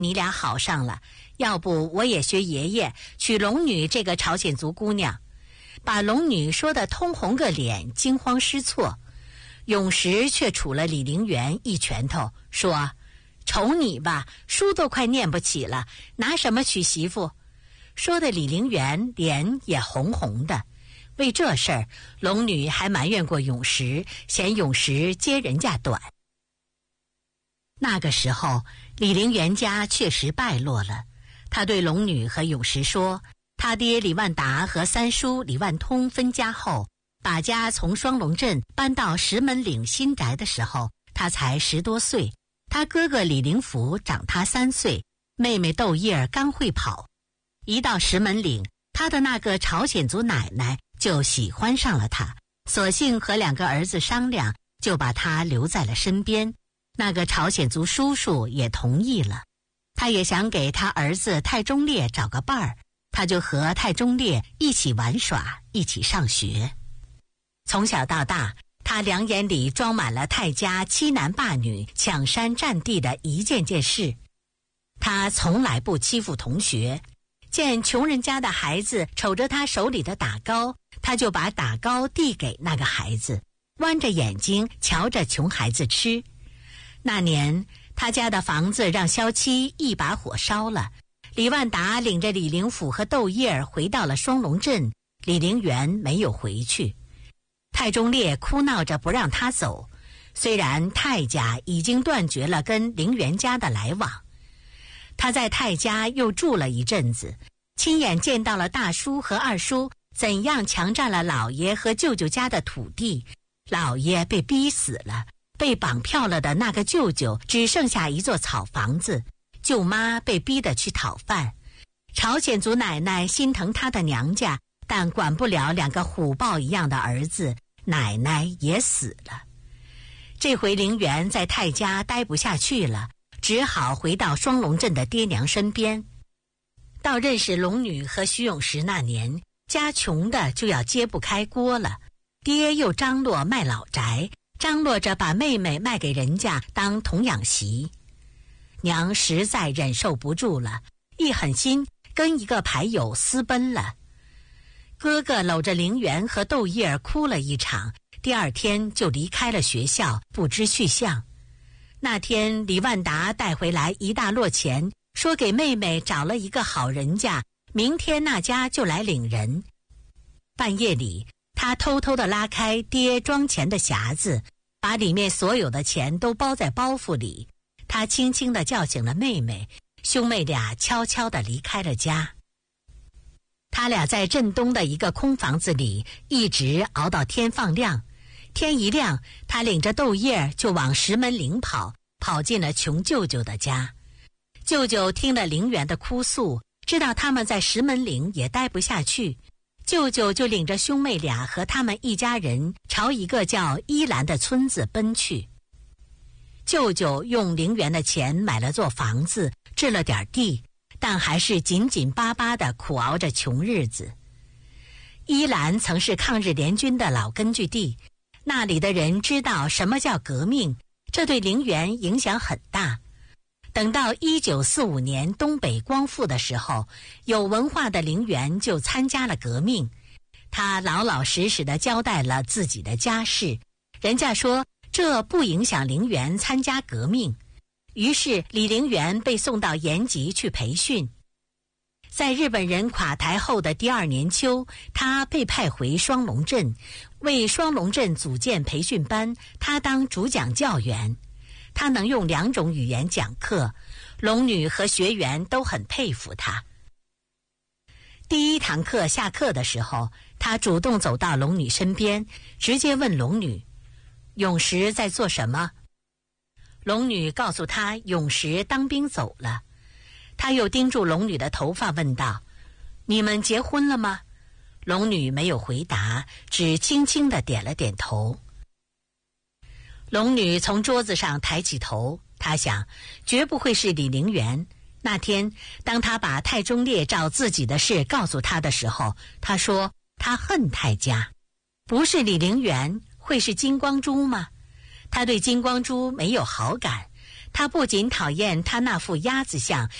你俩好上了，要不我也学爷爷娶龙女这个朝鲜族姑娘。把龙女说得通红个脸，惊慌失措。永时却杵了李陵园一拳头，说：瞅你吧，书都快念不起了，拿什么娶媳妇？说的李陵园脸也红红的。为这事儿，龙女还埋怨过永时，嫌永时接人家短。那个时候，李陵园家确实败落了。他对龙女和永时说，他爹李万达和三叔李万通分家后，把家从双龙镇搬到石门岭新宅的时候，他才10多岁。他哥哥李灵福长他3岁，妹妹窦叶刚会跑。一到石门岭，他的那个朝鲜族奶奶就喜欢上了他，索性和2个儿子商量，就把他留在了身边。那个朝鲜族叔叔也同意了，他也想给他儿子太忠烈找个伴儿，他就和太忠烈一起玩耍，一起上学。从小到大，他2眼里装满了太家欺男霸女、抢山占地的一件件事。他从来不欺负同学，见穷人家的孩子瞅着他手里的打糕，他就把打糕递给那个孩子，弯着眼睛瞧着穷孩子吃。那年，他家的房子让萧七一把火烧了。李万达领着李灵甫和窦叶回到了双龙镇，李陵园没有回去。太忠烈哭闹着不让他走，虽然太家已经断绝了跟陵园家的来往。他在太家又住了一阵子，亲眼见到了大叔和二叔怎样强占了老爷和舅舅家的土地，老爷被逼死了，被绑票了的那个舅舅只剩下一座草房子，舅妈被逼得去讨饭。朝鲜族奶奶心疼她的娘家，但管不了2个虎豹一样的儿子，奶奶也死了。这回陵园在太家待不下去了，只好回到双龙镇的爹娘身边。到认识龙女和徐永时那年，家穷的就要揭不开锅了，爹又张罗卖老宅，张罗着把妹妹卖给人家当童养媳。娘实在忍受不住了，一狠心跟一个牌友私奔了。哥哥搂着陵园和窦叶哭了一场，第2天就离开了学校，不知去向。那天李万达带回来一大摞钱，说给妹妹找了一个好人家，明天那家就来领人。半夜里，他偷偷地拉开爹装钱的匣子，把里面所有的钱都包在包袱里。他轻轻地叫醒了妹妹，兄妹俩悄悄地离开了家。他俩在镇东的一个空房子里一直熬到天放亮。天一亮，他领着窦叶就往石门岭跑，跑进了穷舅舅的家。舅舅听了陵园的哭诉，知道他们在石门岭也待不下去，舅舅就领着兄妹俩和他们一家人朝一个叫依兰的村子奔去。舅舅用陵园的钱买了座房子，置了点地，但还是紧紧巴巴地苦熬着穷日子。依兰曾是抗日联军的老根据地，那里的人知道什么叫革命，这对陵园影响很大。等到1945年东北光复的时候，有文化的陵园就参加了革命。他老老实实地交代了自己的家事，人家说这不影响陵园参加革命。于是李陵园被送到延吉去培训。在日本人垮台后的第2年秋，他被派回双龙镇，为双龙镇组建培训班，他当主讲教员。他能用2种语言讲课，龙女和学员都很佩服他。第1堂课下课的时候，他主动走到龙女身边，直接问龙女：永时在做什么？龙女告诉他永时当兵走了。他又盯住龙女的头发问道：你们结婚了吗？龙女没有回答，只轻轻地点了点头。龙女从桌子上抬起头，她想，绝不会是李陵园。那天，当她把太忠烈找自己的事告诉他的时候，她说她恨太家。不是李陵园，会是金光洙吗？她对金光洙没有好感， 他不仅讨厌他那副鸭子像，